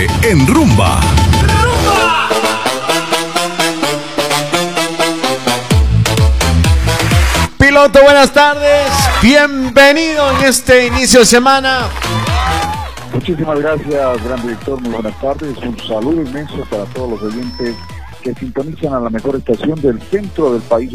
En Rumba. Piloto, buenas tardes. Bienvenido en este inicio de semana. Muchísimas gracias, gran director. Muy buenas tardes. Un saludo inmenso para todos los oyentes que sintonizan a la mejor estación del centro del país,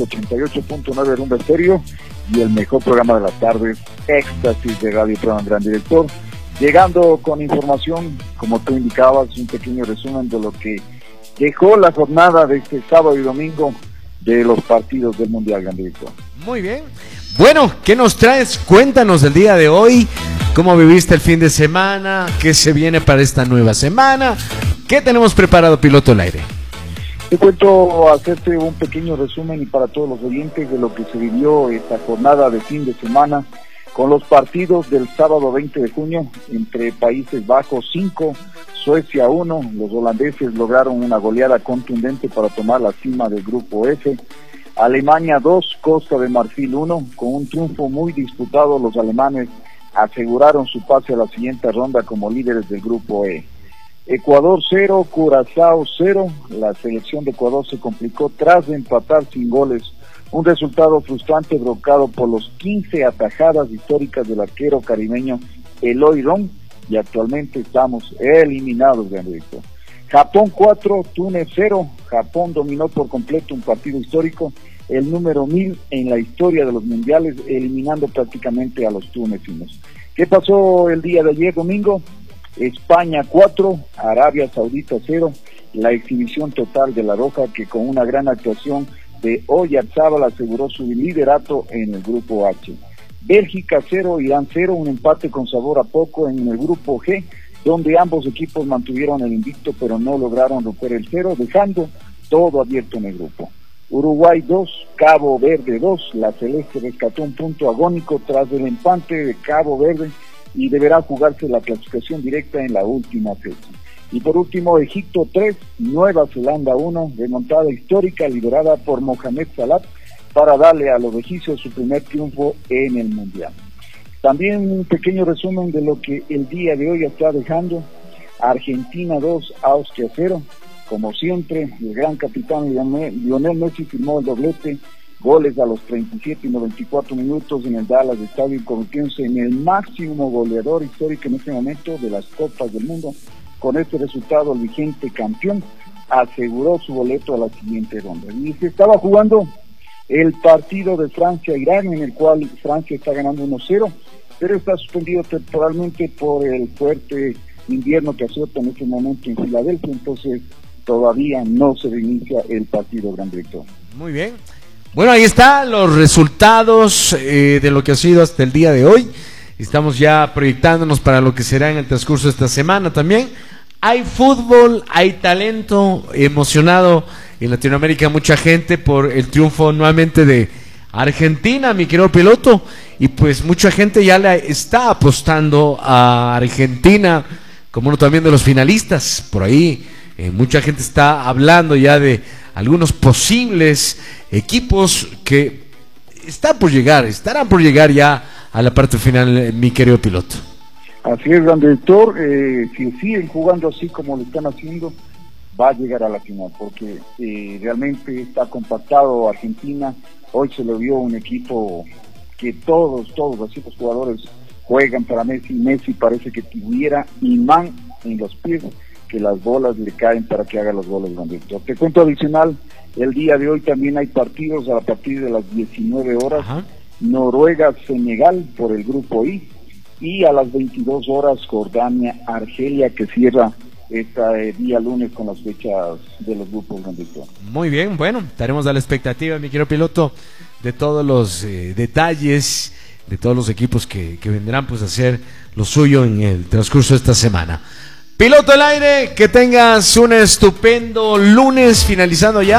88.9 Rumba Estéreo, y el mejor programa de las tardes, Éxtasis de Radio Programa Gran Director. Llegando con información, como tú indicabas, un pequeño resumen de lo que dejó la jornada de este sábado y domingo de los partidos del Mundial, Gran Director. Muy bien. Bueno, ¿qué nos traes? Cuéntanos el día de hoy. ¿Cómo viviste el fin de semana? ¿Qué se viene para esta nueva semana? ¿Qué tenemos preparado, Piloto al Aire? Te cuento, hacerte un pequeño resumen y para todos los oyentes de lo que se vivió esta jornada de fin de semana con los partidos del sábado 20 de junio entre Países Bajos 5, Suecia 1. Los holandeses lograron una goleada contundente para tomar la cima del grupo F. Alemania 2, Costa de Marfil 1. Con un triunfo muy disputado, los alemanes aseguraron su pase a la siguiente ronda como líderes del grupo E. Ecuador 0, Curazao 0. La selección de Ecuador se complicó tras empatar sin goles. Un resultado frustrante provocado por los 15 atajadas históricas del arquero caribeño Eloy Ron, y actualmente estamos eliminados, gran director. Japón 4, Túnez 0. Japón dominó por completo un partido histórico, el número 1000 en la historia de los mundiales, eliminando prácticamente a los tunecinos. ¿Qué pasó el día de ayer, domingo? España 4, Arabia Saudita 0. La exhibición total de La Roja, que con una gran actuación de Oyarzábal aseguró su liderato en el grupo H. Bélgica 0, Irán 0, un empate con sabor a poco en el grupo G, donde ambos equipos mantuvieron el invicto pero no lograron romper el cero, dejando todo abierto en el grupo. Uruguay 2, Cabo Verde 2, la Celeste rescató un punto agónico tras el empate de Cabo Verde y deberá jugarse la clasificación directa en la última fecha. Y por último, Egipto 3, Nueva Zelanda 1, remontada histórica liderada por Mohamed Salah para darle a los egipcios su primer triunfo en el Mundial. También un pequeño resumen de lo que el día de hoy está dejando. Argentina 2, Austria 0. Como siempre, el gran capitán Lionel Messi firmó el doblete, goles a los 37 y 94 minutos en el Dallas Stadium, convirtiéndose en el máximo goleador histórico en este momento de las Copas del Mundo. Con este resultado, el vigente campeón aseguró su boleto a la siguiente ronda. Y se estaba jugando el partido de Francia-Irán, en el cual Francia está ganando 1-0, pero está suspendido temporalmente por el fuerte invierno que azota en este momento en Filadelfia, entonces todavía no se reinicia el partido, gran director. Muy bien. Bueno, ahí están los resultados de lo que ha sido hasta el día de hoy. Estamos ya proyectándonos para lo que será en el transcurso de esta semana también. Hay fútbol, hay talento, emocionado en Latinoamérica mucha gente por el triunfo nuevamente de Argentina, mi querido Piloto, y pues mucha gente ya le está apostando a Argentina como uno también de los finalistas. Por ahí mucha gente está hablando ya de algunos posibles equipos que estarán por llegar ya a la parte final, mi querido Piloto. Así es, gran director. Si siguen jugando así como lo están haciendo, va a llegar a la final, porque realmente está compactado Argentina. Hoy se le vio un equipo que todos así los jugadores juegan para Messi. Messi parece que tuviera imán en los pies, que las bolas le caen para que haga los goles, gran director. Te cuento adicional, el día de hoy también hay partidos a partir de las 19 horas. Ajá. Noruega-Senegal por el grupo I, y a las 22 horas Jordania-Argelia, que cierra este día lunes con las fechas de los grupos, gran director. Muy bien, bueno, estaremos a la expectativa, mi querido Piloto, de todos los detalles, de todos los equipos que vendrán pues a hacer lo suyo en el transcurso de esta semana. Piloto al Aire, que tengas un estupendo lunes, finalizando ya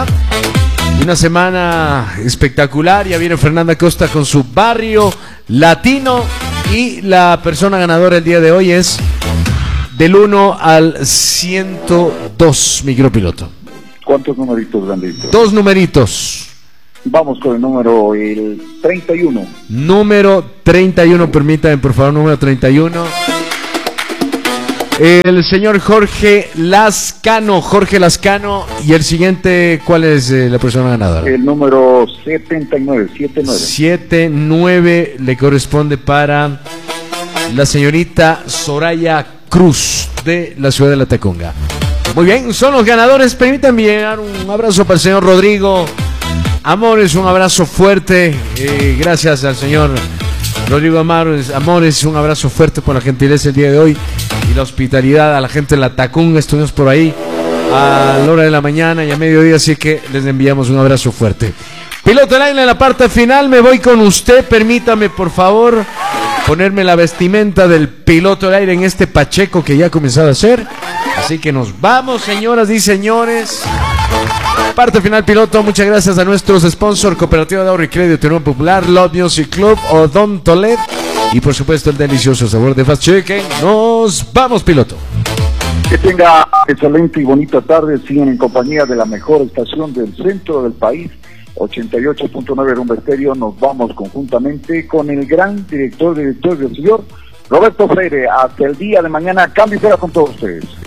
una semana espectacular. Ya viene Fernanda Costa con su Barrio Latino, y la persona ganadora el día de hoy es del 1 al 102, micropiloto. ¿Cuántos numeritos, grandito? 2 numeritos. Vamos con el número, el 31. Número 31, permítame por favor, número 31. El señor Jorge Lascano. Y el siguiente, ¿cuál es la persona ganadora? El número 79. 79 le corresponde para la señorita Soraya Cruz de la ciudad de La Tacunga. Muy bien, son los ganadores. Permítanme llegar un abrazo para el señor Rodrigo Amores, un abrazo fuerte. Gracias al señor Rodrigo Amores, un abrazo fuerte por la gentileza el día de hoy y la hospitalidad a la gente de La Tacunga. Estuvimos por ahí a la hora de la mañana y a mediodía, así que les enviamos un abrazo fuerte. Piloto al aire en la parte final, me voy con usted. Permítame, por favor, ponerme la vestimenta del piloto al aire en este Pacheco que ya ha comenzado a hacer. Así que nos vamos, señoras y señores. Parte final, piloto. Muchas gracias a nuestros sponsors: Cooperativa de Ahorro y Crédito Unión Popular, Love Music Club, Odon Tolet y por supuesto el delicioso sabor de Fast Chicken. Nos vamos, piloto. Que tenga excelente y bonita tarde. Sigan en compañía de la mejor estación del centro del país, 88.9 Rumba Estéreo. Nos vamos conjuntamente con el gran director del señor Roberto Freire. Hasta el día de mañana. Cambio y fuera con todos ustedes.